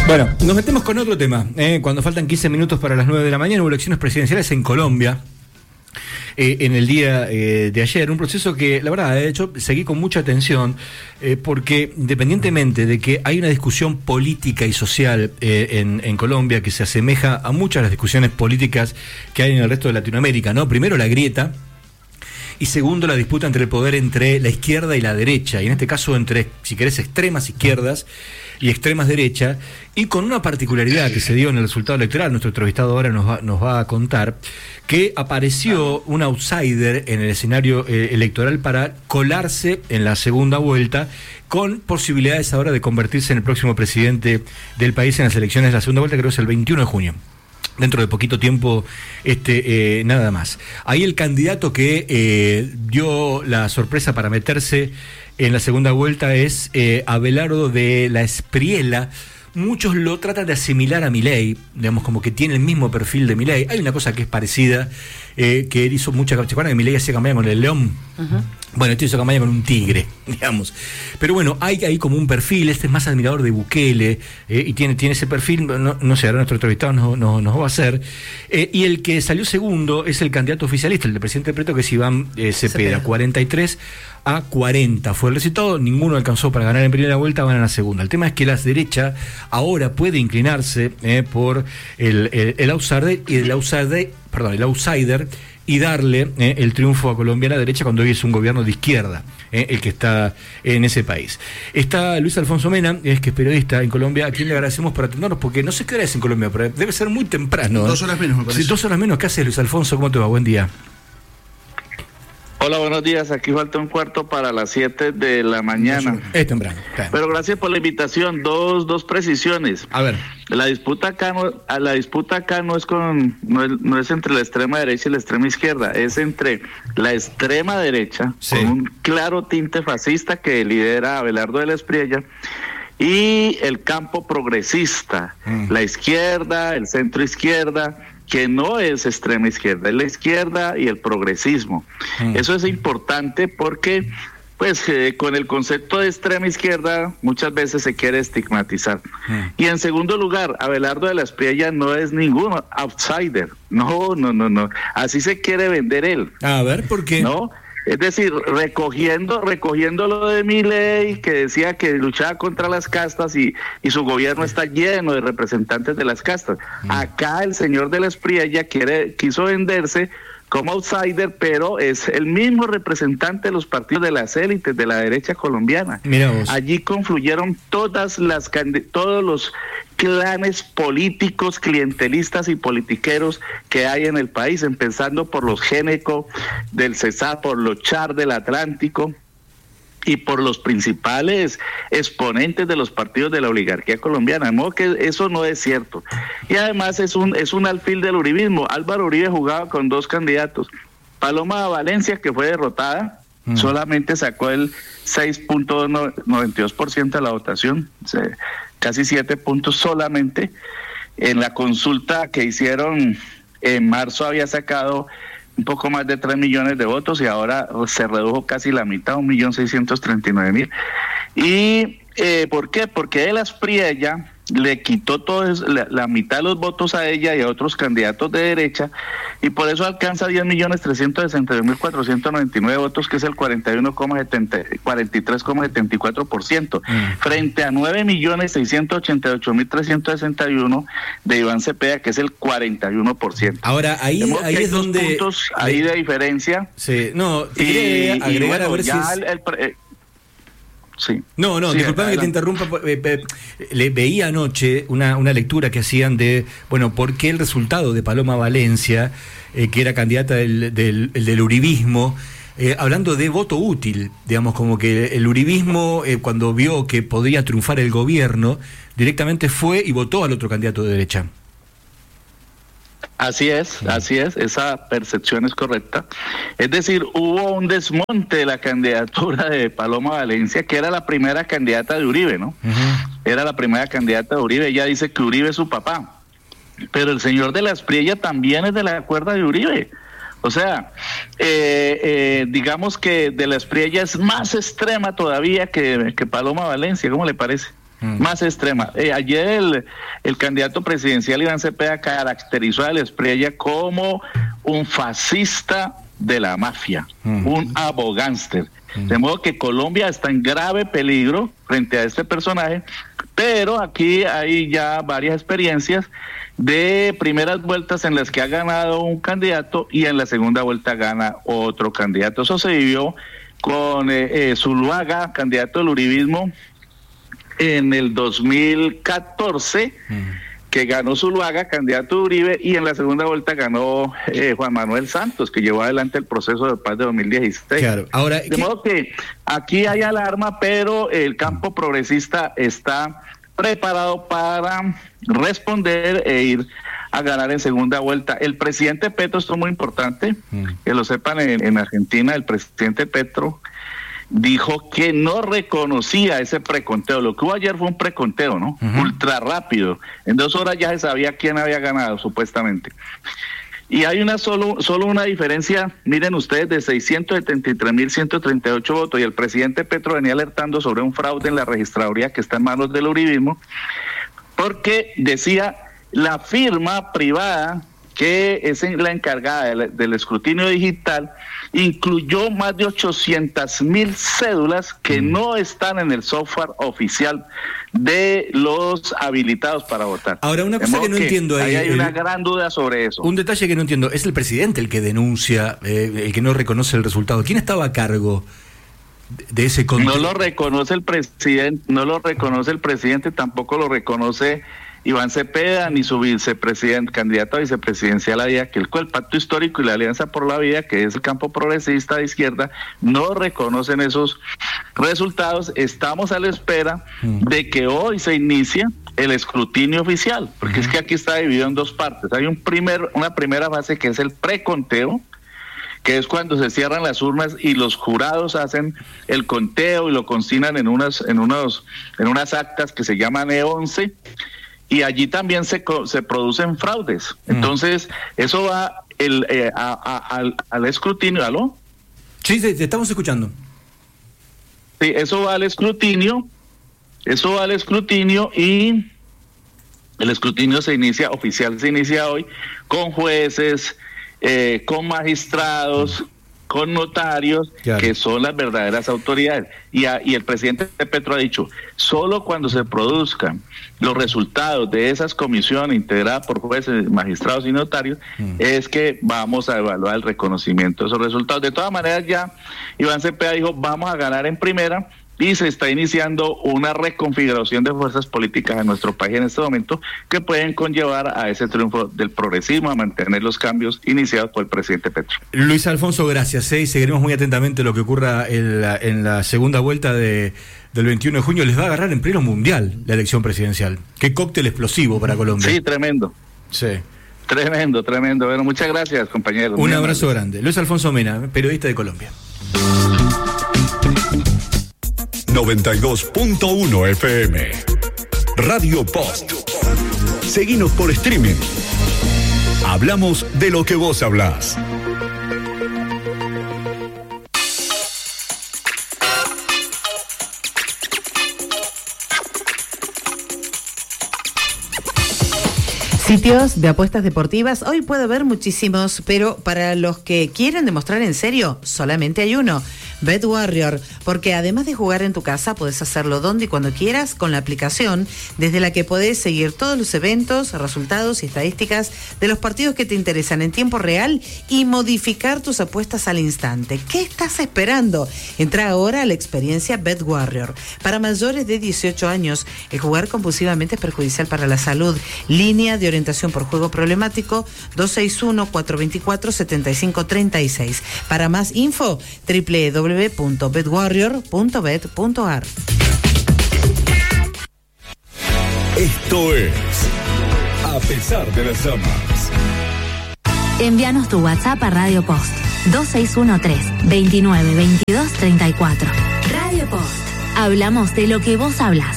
Bueno, nos metemos con otro tema. Cuando faltan 15 minutos para las 9 de la mañana, hubo elecciones presidenciales en Colombia. En el día de ayer, un proceso que, la verdad, de hecho, seguí con mucha atención, porque independientemente de que hay una discusión política y social en Colombia que se asemeja a muchas de las discusiones políticas que hay en el resto de Latinoamérica, ¿no? Primero, la grieta, y segundo, la disputa entre el poder entre la izquierda y la derecha, y en este caso entre, si querés, extremas izquierdas y extremas derechas, y con una particularidad que se dio en el resultado electoral. Nuestro entrevistado ahora nos va a contar que apareció un outsider en el escenario electoral para colarse en la segunda vuelta, con posibilidades ahora de convertirse en el próximo presidente del país en las elecciones de la segunda vuelta, creo que es el 21 de junio. Dentro de poquito tiempo, nada más. Ahí el candidato que dio la sorpresa para meterse en la segunda vuelta es Abelardo de la Espriella. Muchos lo tratan de asimilar a Milei, digamos, como que tiene el mismo perfil de Milei. Hay una cosa que es parecida, que él hizo mucha campaña, ¿se acuerdan que Milei hacía campaña con el león? Uh-huh. Bueno, este hizo campaña con un tigre, digamos. Pero bueno, hay ahí como un perfil. Este es más admirador de Bukele, y tiene ese perfil. No sé, ahora nuestro entrevistado nos va a hacer. Y el que salió segundo es el candidato oficialista, el del presidente Petro, que es Iván Cepeda. 43-40 fue el resultado. Ninguno alcanzó para ganar en primera vuelta, van a la segunda. El tema es que la derecha ahora puede inclinarse por el outsider y darle el triunfo a Colombia a la derecha cuando hoy es un gobierno de izquierda, el que está en ese país. Está Luis Alfonso Mena, que es periodista en Colombia, a quien le agradecemos por atendernos, porque no sé qué hora es en Colombia, pero debe ser muy temprano. 2 horas menos, me parece. Sí, 2 horas menos. ¿Qué haces, Luis Alfonso? ¿Cómo te va? Buen día. Hola, buenos días. Aquí falta un cuarto para las 7 de la mañana. Es temprano. Pero gracias por la invitación. Dos precisiones. A ver. La disputa acá no es entre la extrema derecha y la extrema izquierda, es entre la extrema derecha, sí, con un claro tinte fascista que lidera Abelardo de la Espriella, y el campo progresista, la izquierda, el centro izquierda, que no es extrema izquierda, es la izquierda y el progresismo. Eso es importante porque, pues, con el concepto de extrema izquierda muchas veces se quiere estigmatizar. Y en segundo lugar, Abelardo de la Espriella no es ningún outsider. No. Así se quiere vender él. A ver, ¿por qué? No. Es decir, recogiendo lo de Milei, que decía que luchaba contra las castas y su gobierno está lleno de representantes de las castas. Acá el señor de la Espriella quiso venderse como outsider, pero es el mismo representante de los partidos de las élites de la derecha colombiana. Mira vos. Allí confluyeron todos los clanes políticos, clientelistas y politiqueros que hay en el país, empezando por los Géneco del Cesar, por los Char del Atlántico y por los principales exponentes de los partidos de la oligarquía colombiana. De modo que eso no es cierto. Y además es un alfil del uribismo. Álvaro Uribe jugaba con 2 candidatos. Paloma Valencia, que fue derrotada, solamente sacó el 6.92% de la votación, casi 7 puntos solamente. En la consulta que hicieron en marzo había sacado un poco más de 3 millones de votos y ahora se redujo casi la mitad, 1.639.000. ¿Y por qué? Porque de la Espriella le quitó la mitad de los votos a ella y a otros candidatos de derecha, y por eso alcanza 10.362.499 votos, que es el 43,74%, frente a 9.688.361 de Iván Cepeda, que es el 41%. Ahora, ahí es donde... puntos ahí de diferencia. Sí, no, te quería agregar, a ver si sí. No, sí, disculpame que te interrumpa. Le veía anoche una lectura que hacían de, por qué el resultado de Paloma Valencia, que era candidata del uribismo, hablando de voto útil, digamos, como que el uribismo, cuando vio que podía triunfar el gobierno, directamente fue y votó al otro candidato de derecha. Así es, esa percepción es correcta. Es decir, hubo un desmonte de la candidatura de Paloma Valencia, que era la primera candidata de Uribe, ¿no? Era la primera candidata de Uribe. Ella dice que Uribe es su papá, pero el señor de la Espriella también es de la cuerda de Uribe. O sea, digamos que de la Espriella es más extrema todavía que Paloma Valencia. ¿Cómo le parece? más extrema. Ayer el candidato presidencial Iván Cepeda caracterizó a Espriella como un fascista de la mafia, un abogánster. De modo que Colombia está en grave peligro frente a este personaje, pero aquí hay ya varias experiencias de primeras vueltas en las que ha ganado un candidato y en la segunda vuelta gana otro candidato. Eso se vivió con Zuluaga, candidato del uribismo, en el 2014, que ganó Zuluaga, candidato de Uribe, y en la segunda vuelta ganó Juan Manuel Santos, que llevó adelante el proceso de paz de 2016. Claro. Ahora, de modo que aquí hay alarma, pero el campo progresista está preparado para responder e ir a ganar en segunda vuelta. El presidente Petro, esto es muy importante, que lo sepan en Argentina, el presidente Petro dijo que no reconocía ese preconteo. Lo que hubo ayer fue un preconteo, ¿no? Ultra rápido. En 2 horas ya se sabía quién había ganado, supuestamente. Y hay solo una diferencia, miren ustedes, de 673.138 votos, y el presidente Petro venía alertando sobre un fraude en la registraduría que está en manos del uribismo, porque decía la firma privada que es la encargada del escrutinio digital, incluyó más de 800.000 cédulas que no están en el software oficial de los habilitados para votar. Ahora, una cosa que no entiendo ahí hay una gran duda sobre eso. Un detalle que no entiendo, es el presidente el que denuncia, el que no reconoce el resultado. ¿Quién estaba a cargo de ese conteo? No lo reconoce el presidente, tampoco lo reconoce Iván Cepeda, ni su vicepresidente, candidato a vicepresidencial Díaz, que el Pacto Histórico y la Alianza por la Vida, que es el campo progresista de izquierda, no reconocen esos resultados. Estamos a la espera de que hoy se inicie el escrutinio oficial, porque es que aquí está dividido en 2 partes. Hay una primera fase que es el preconteo, que es cuando se cierran las urnas y los jurados hacen el conteo y lo consignan en unas actas que se llaman E11, y allí también se producen fraudes. Entonces, eso va al escrutinio. ¿Aló? Sí, te estamos escuchando. Sí, eso va al escrutinio, y el escrutinio se inicia hoy con jueces, con magistrados, con notarios, claro, que son las verdaderas autoridades. Y el presidente Petro ha dicho, solo cuando se produzcan los resultados de esas comisiones integradas por jueces, magistrados y notarios, es que vamos a evaluar el reconocimiento de esos resultados. De todas maneras, ya Iván Cepeda dijo, vamos a ganar en primera, y se está iniciando una reconfiguración de fuerzas políticas en nuestro país en este momento que pueden conllevar a ese triunfo del progresismo, a mantener los cambios iniciados por el presidente Petro. Luis Alfonso, gracias, y seguiremos muy atentamente lo que ocurra en la segunda vuelta del 21 de junio. Les va a agarrar en pleno mundial la elección presidencial. Qué cóctel explosivo para Colombia. Sí, tremendo. Sí. Tremendo. Bueno, muchas gracias, compañeros. Un abrazo grande. Luis Alfonso Mena, periodista de Colombia. 92.1 FM Radio Post. Seguinos por streaming. Hablamos de lo que vos hablás. Sitios de apuestas deportivas, hoy puede haber muchísimos, pero para los que quieren demostrar en serio, solamente hay uno, BetWarrior, porque además de jugar en tu casa, podés hacerlo donde y cuando quieras con la aplicación, desde la que podés seguir todos los eventos, resultados y estadísticas de los partidos que te interesan en tiempo real y modificar tus apuestas al instante. ¿Qué estás esperando? Entra ahora a la experiencia BetWarrior. Para mayores de 18 años, el jugar compulsivamente es perjudicial para la salud. Línea de orientación por juego problemático 261-424-7536. Para más info, www.betwarrior.bet.ar. Esto es A pesar de las llamas. Envíanos tu WhatsApp a Radio Post 2613-292234. Radio Post. Hablamos de lo que vos hablás.